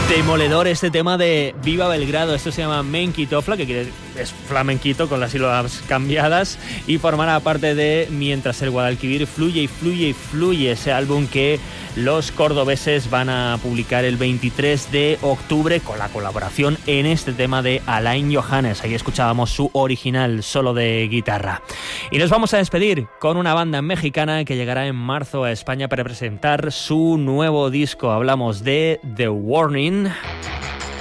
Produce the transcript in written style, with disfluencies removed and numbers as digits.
Demoledor este tema de Viva Belgrado. Esto se llama Menkitofla, que es flamenquito con las sílabas cambiadas, y formará parte de Mientras el Guadalquivir fluye y fluye y fluye, ese álbum que los cordobeses van a publicar el 23 de octubre con la colaboración en este tema de Alain Johannes. Ahí escuchábamos su original solo de guitarra. Y nos vamos a despedir con una banda mexicana que llegará en marzo a España para presentar su nuevo disco. Hablamos de The Warning.